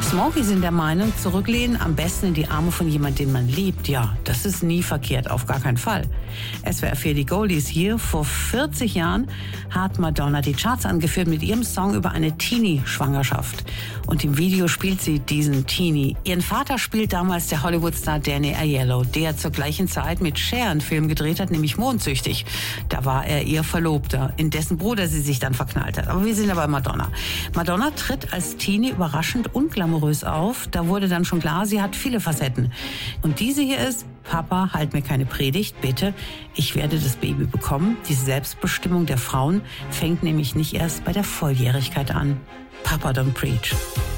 Smokey sind der Meinung, zurücklehnen am besten in die Arme von jemandem, den man liebt. Ja, das ist nie verkehrt, auf gar keinen Fall. SWR 4 die Goldies hier. Vor 40 Jahren hat Madonna die Charts angeführt mit ihrem Song über eine Teenie-Schwangerschaft. Und im Video spielt sie diesen Teenie. Ihren Vater spielt damals der Hollywood-Star Danny Aiello, der zur gleichen Zeit mit Cher einen Film gedreht hat, nämlich Mondsüchtig. Da war er ihr Verlobter, in dessen Bruder sie sich dann verknallt hat. Aber wir sind ja bei Madonna. Madonna tritt als Teenie überraschend unglamourös auf. Da wurde dann schon klar, sie hat viele Facetten. Und diese hier ist: Papa, halt mir keine Predigt, bitte. Ich werde das Baby bekommen. Die Selbstbestimmung der Frauen fängt nämlich nicht erst bei der Volljährigkeit an. Papa, don't preach.